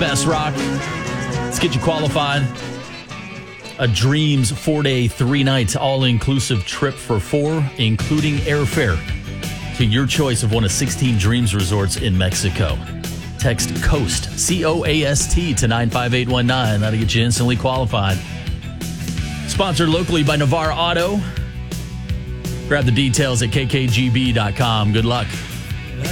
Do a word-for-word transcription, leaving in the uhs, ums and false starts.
best rock. Let's get you qualified. A Dreams four-day, three-night, all-inclusive trip for four, including airfare to your choice of one of sixteen Dreams resorts in Mexico. Text COAST, C O A S T, to nine five eight one nine. That'll get you instantly qualified. Sponsored locally by Navarre Auto. Grab the details at K K G B dot com. Good luck.